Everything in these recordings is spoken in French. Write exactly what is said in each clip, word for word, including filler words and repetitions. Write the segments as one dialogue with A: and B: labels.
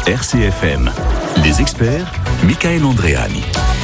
A: R C F M, les experts, Michael Andréani.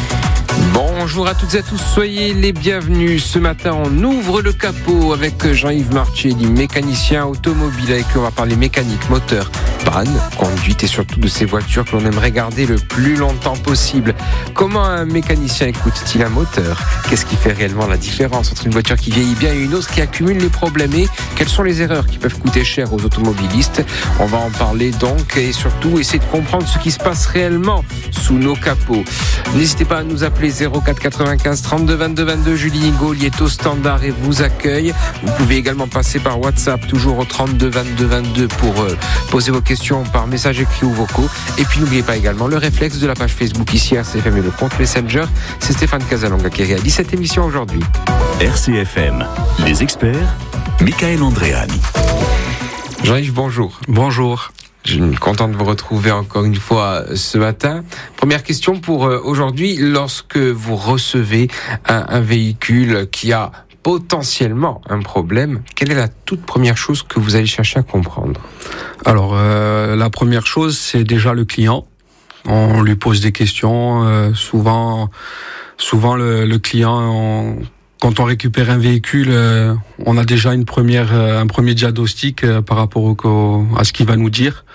B: Bonjour à toutes et à tous, soyez les bienvenus. Ce matin, on ouvre le capot avec Jean-Yves Marchelli, mécanicien automobile, avec qui on va parler mécanique, moteur, panne, conduite et surtout de ces voitures que l'on aimerait garder le plus longtemps possible. Comment un mécanicien écoute-t-il un moteur ? Qu'est-ce qui fait réellement la différence entre une voiture qui vieillit bien et une autre qui accumule les problèmes ? Et quelles sont les erreurs qui peuvent coûter cher aux automobilistes ? On va en parler donc et surtout essayer de comprendre ce qui se passe réellement sous nos capots. N'hésitez pas à nous appeler zéro quatre quatre-vingt-quinze trente-deux vingt-deux vingt-deux. Julie Nigol est au standard et vous accueille. Vous pouvez également passer par WhatsApp, toujours au trente-deux vingt-deux vingt-deux pour euh, poser vos questions par message écrit ou vocaux. Et puis n'oubliez pas également le réflexe de la page Facebook ici R C F M et le compte Messenger. C'est Stéphane Casalonga qui réalise cette émission aujourd'hui.
A: R C F M, les experts, Michael Andréani.
B: Jean-Yves, bonjour.
C: Bonjour.
B: Je suis content de vous retrouver encore une fois ce matin. Première question pour aujourd'hui. Lorsque vous recevez un, un véhicule qui a potentiellement un problème, quelle est la toute première chose que vous allez chercher à comprendre ?
C: Alors, euh, la première chose, c'est déjà le client. On lui pose des questions. Euh, souvent, souvent le, le client... On... Quand on récupère un véhicule, euh, on a déjà une première, euh, un premier diagnostic euh, par rapport au, au, à ce qu'il va nous dire.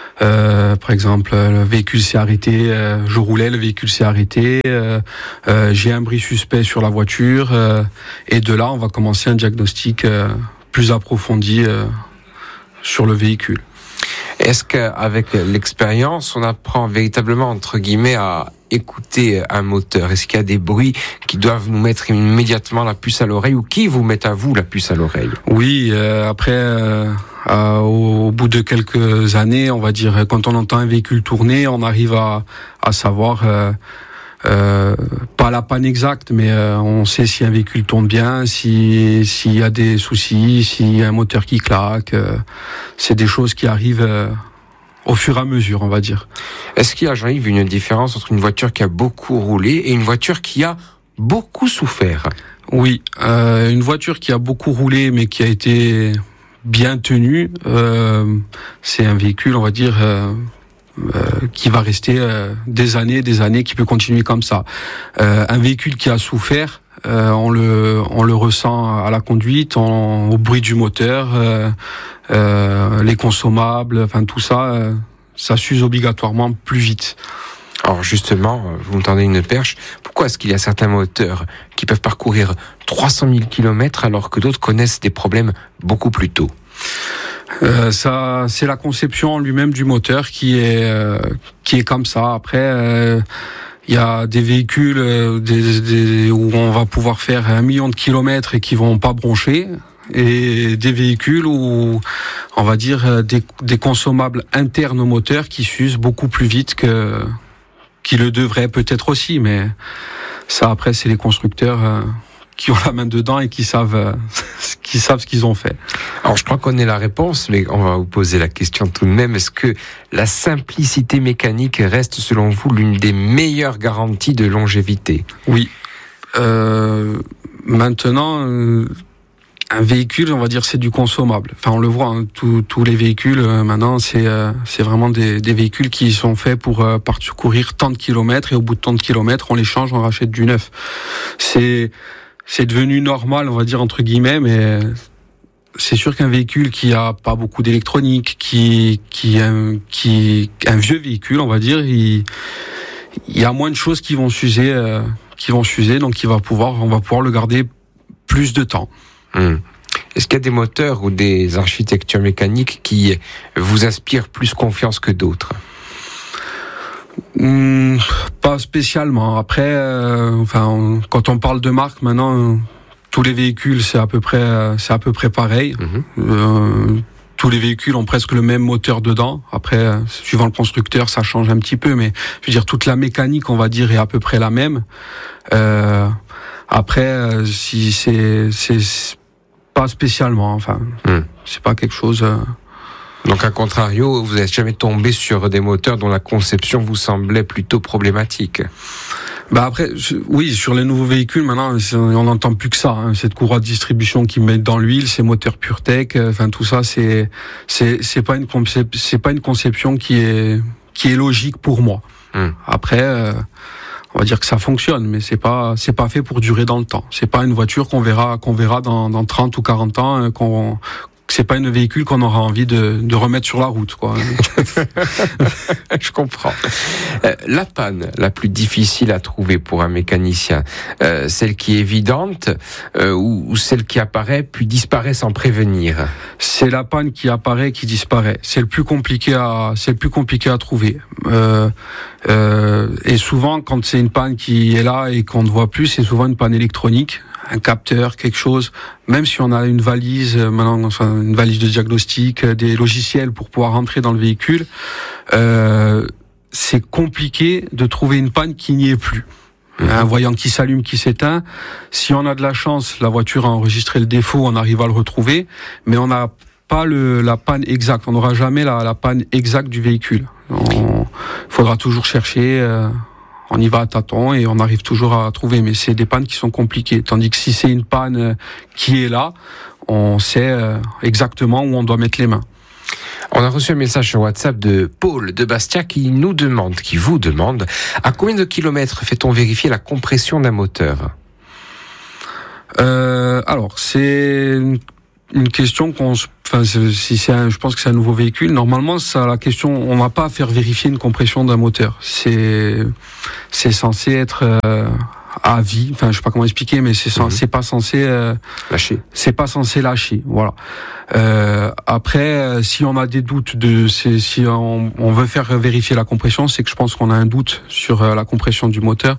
C: Euh, par exemple, le véhicule s'est arrêté, euh, je roulais, le véhicule s'est arrêté, euh, euh, j'ai un bruit suspect sur la voiture, euh, et de là, on va commencer un diagnostic euh, plus approfondi euh, sur le véhicule.
B: Est-ce qu'avec l'expérience, on apprend véritablement, entre guillemets, à écouter un moteur ? Est-ce qu'il y a des bruits qui doivent nous mettre immédiatement la puce à l'oreille ou qui vous mettent à vous la puce à l'oreille ?
C: Oui, euh, après, euh, euh, au, au bout de quelques années, on va dire, quand on entend un véhicule tourner, on arrive à, à savoir... Euh, Euh, pas la panne exacte, mais euh, on sait si un véhicule tourne bien, si s'il y a des soucis, s'il y a un moteur qui claque. Euh, c'est des choses qui arrivent euh, au fur et à mesure, on va dire.
B: Est-ce qu'il y a, Jean-Yves, une différence entre une voiture qui a beaucoup roulé et une voiture qui a beaucoup souffert ?
C: Oui, euh, une voiture qui a beaucoup roulé, mais qui a été bien tenue, euh, c'est un véhicule, on va dire... Euh, Euh, qui va rester euh, des années, des années, qui peut continuer comme ça. Euh, un véhicule qui a souffert, euh, on le, on le ressent à la conduite, on, au bruit du moteur, euh, euh, les consommables, enfin tout ça, euh, ça s'use obligatoirement plus vite.
B: Alors justement, vous me tendez une perche. Pourquoi est-ce qu'il y a certains moteurs qui peuvent parcourir trois cent mille kilomètres alors que d'autres connaissent des problèmes beaucoup plus tôt ?
C: Euh, ça, c'est la conception en lui-même du moteur qui est euh, qui est comme ça. Après, il euh, y a des véhicules euh, des, des, où on va pouvoir faire un million de kilomètres et qui vont pas broncher, et des véhicules où on va dire des, des consommables internes au moteur qui s'usent beaucoup plus vite que qui le devraient peut-être aussi. Mais ça, après, c'est les constructeurs euh, qui ont la main dedans et qui savent euh, qui savent ce qu'ils ont fait.
B: Alors je crois qu'on ait la réponse, mais on va vous poser la question tout de même. Est-ce que la simplicité mécanique reste selon vous l'une des meilleures garanties de longévité ?
C: Oui. Euh, maintenant, euh, un véhicule, on va dire, c'est du consommable. Enfin, on le voit, hein, tous les véhicules euh, maintenant, c'est euh, c'est vraiment des, des véhicules qui sont faits pour euh, parcourir tant de kilomètres, et au bout de tant de kilomètres, on les change, on rachète du neuf. C'est c'est devenu normal, on va dire entre guillemets, mais c'est sûr qu'un véhicule qui a pas beaucoup d'électronique, qui qui un, qui un vieux véhicule, on va dire, il il y a moins de choses qui vont s'user, euh, qui vont s'user, donc il va pouvoir, on va pouvoir le garder plus de temps.
B: Mmh. Est-ce qu'il y a des moteurs ou des architectures mécaniques qui vous inspirent plus confiance que d'autres ?
C: Mmh, pas spécialement. Après, euh, enfin, on, quand on parle de marque maintenant, euh, tous les véhicules c'est à peu près, euh, c'est à peu près pareil. Mmh. Euh, tous les véhicules ont presque le même moteur dedans. Après, euh, suivant le constructeur, ça change un petit peu, mais je veux dire toute la mécanique, on va dire, est à peu près la même. Euh, après, euh, si c'est, c'est pas spécialement. Enfin, mmh. c'est pas quelque chose. Euh,
B: Donc, à contrario, vous n'êtes jamais tombé sur des moteurs dont la conception vous semblait plutôt problématique ?
C: Bah après, oui, sur les nouveaux véhicules, maintenant, on n'entend plus que ça. Hein, cette courroie de distribution qui met dans l'huile, ces moteurs PureTech, enfin tout ça, c'est c'est c'est pas une concep- c'est pas une conception qui est qui est logique pour moi.
B: Mmh.
C: Après, euh, on va dire que ça fonctionne, mais c'est pas c'est pas fait pour durer dans le temps. C'est pas une voiture qu'on verra qu'on verra dans, dans trente ou quarante ans, euh, qu'on c'est pas une véhicule qu'on aura envie de, de remettre sur la route, quoi.
B: Je comprends. Euh, la panne la plus difficile à trouver pour un mécanicien, euh, celle qui est évidente euh, ou, ou celle qui apparaît puis disparaît sans prévenir?
C: C'est la panne qui apparaît, qui disparaît. C'est le plus compliqué à, c'est le plus compliqué à trouver. Euh, euh, et souvent, quand c'est une panne qui est là et qu'on ne voit plus, c'est souvent une panne électronique, un capteur, quelque chose. Même si on a une valise, maintenant, enfin, une valise de diagnostic, des logiciels pour pouvoir rentrer dans le véhicule, euh, c'est compliqué de trouver une panne qui n'y est plus. Un voyant qui s'allume, qui s'éteint. Si on a de la chance, la voiture a enregistré le défaut, on arrive à le retrouver, mais on n'a pas le, la panne exacte. On n'aura jamais la, la panne exacte du véhicule. Il faudra toujours chercher. Euh, on y va à tâtons et on arrive toujours à trouver. Mais c'est des pannes qui sont compliquées. Tandis que si c'est une panne qui est là, on sait euh, exactement où on doit mettre les mains.
B: On a reçu un message sur WhatsApp de Paul de Bastia qui nous demande, qui vous demande, à combien de kilomètres fait-on vérifier la compression d'un moteur ?
C: euh, Alors, c'est une, une question qu'on se... Enfin, si c'est un, je pense que c'est un nouveau véhicule. Normalement, ça, la question, on n'a pas à faire vérifier une compression d'un moteur. C'est, c'est censé être euh, à vie. Enfin, je sais pas comment expliquer, mais c'est, mm-hmm. c'est pas censé euh,
B: lâcher.
C: C'est pas censé lâcher. Voilà. Euh, après, si on a des doutes de, si on, on veut faire vérifier la compression, c'est que je pense qu'on a un doute sur la compression du moteur.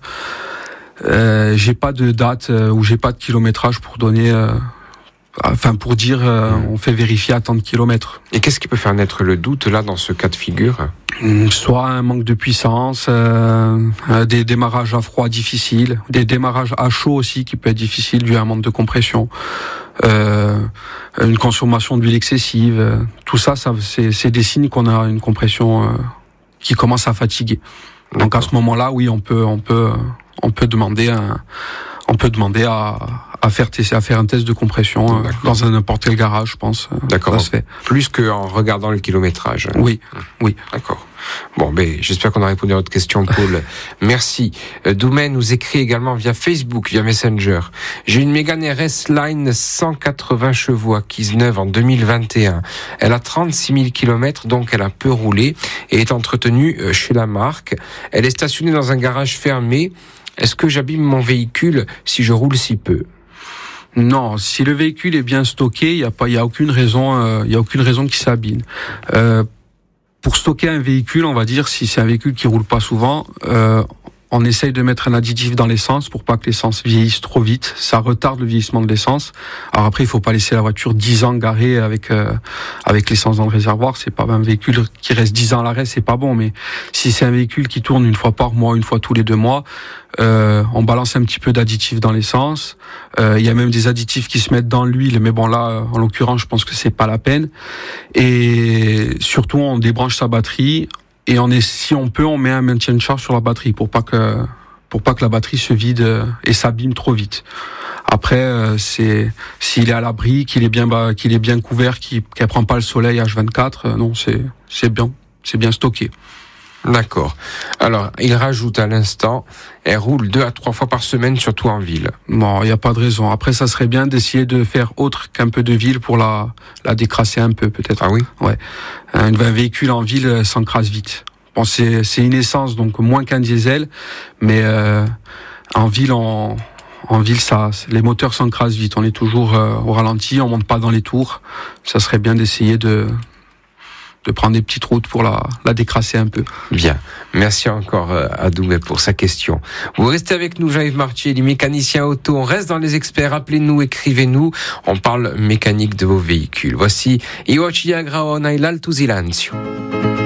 C: Euh, j'ai pas de date euh, ou j'ai pas de kilométrage pour donner. Euh, Enfin, pour dire, euh, on fait vérifier à tant de kilomètres.
B: Et qu'est-ce qui peut faire naître le doute, là, dans ce cas de figure ?
C: Soit un manque de puissance, euh, des démarrages à froid difficiles, des démarrages à chaud aussi qui peut être difficile dû à un manque de compression, euh, une consommation d'huile excessive. Euh, tout ça, ça c'est, c'est des signes qu'on a une compression euh, qui commence à fatiguer. D'accord. Donc à ce moment-là, oui, on peut, on peut, on peut demander un, on peut demander à à faire à faire un test de compression euh, dans un n'importe quel garage, je pense.
B: D'accord.
C: Ça se fait.
B: Plus qu'en regardant le kilométrage.
C: Oui, oui.
B: D'accord. Bon, ben, j'espère qu'on a répondu à votre question, Paul. Merci. Doumé nous écrit également via Facebook, via Messenger. J'ai une Mégane R S Line cent quatre-vingts chevaux acquise neuve en deux mille vingt et un. Elle a trente-six mille kilomètres, donc elle a peu roulé et est entretenue chez la marque. Elle est stationnée dans un garage fermé. Est-ce que j'abîme mon véhicule si je roule si peu ?
C: Non, si le véhicule est bien stocké, il y a pas, il y a aucune raison, il euh, y a aucune raison qu'il s'abîme. Euh, pour stocker un véhicule, on va dire, si c'est un véhicule qui roule pas souvent, euh, on essaye de mettre un additif dans l'essence pour pas que l'essence vieillisse trop vite. Ça retarde le vieillissement de l'essence. Alors après, il faut pas laisser la voiture dix ans garée avec euh, avec l'essence dans le réservoir. C'est pas un véhicule qui reste dix ans à l'arrêt, c'est pas bon. Mais si c'est un véhicule qui tourne une fois par mois, une fois tous les deux mois, euh, on balance un petit peu d'additif dans l'essence. Euh, il y a même des additifs qui se mettent dans l'huile, mais bon là, en l'occurrence, je pense que c'est pas la peine. Et surtout, on débranche sa batterie. Et on est, si on peut, on met un maintien de charge sur la batterie pour pas que, pour pas que la batterie se vide et s'abîme trop vite. Après, c'est, s'il est à l'abri, qu'il est bien, bah, qu'il est bien couvert, qu'il, qu'elle prend pas le soleil H vingt-quatre, non, c'est, c'est bien, c'est bien stocké.
B: D'accord. Alors, il rajoute à l'instant, elle roule deux à trois fois par semaine, surtout en ville.
C: Bon, il n'y a pas de raison. Après, ça serait bien d'essayer de faire autre qu'un peu de ville pour la, la décrasser un peu, peut-être.
B: Ah oui?
C: Ouais. Un, un véhicule en ville s'encrasse vite. Bon, c'est, c'est une essence, donc moins qu'un diesel, mais euh, en ville, on, en ville, ça, les moteurs s'encrassent vite. On est toujours euh, au ralenti, on monte pas dans les tours. Ça serait bien d'essayer de de prendre des petites routes pour la, la décrasser un peu.
B: Bien. Merci encore à Doumé pour sa question. Vous restez avec nous, Jean-Yves Martier, les mécaniciens auto. On reste dans les experts. Appelez-nous, écrivez-nous. On parle mécanique de vos véhicules. Voici Io ci aggrao l'alto silenzio.